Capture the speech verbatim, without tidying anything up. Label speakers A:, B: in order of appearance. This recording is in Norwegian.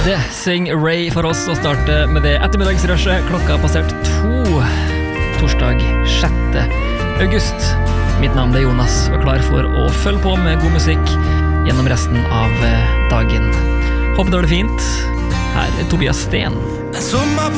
A: Det Sing Ray for oss å starte med det ettermiddagsrushet. Klokka har passert to. Torsdag sjette august. Mitt navn er Jonas, og er klar for å følge på med god musikk gjennom resten av dagen. Håper du har det fint. Her er Tobias Sten.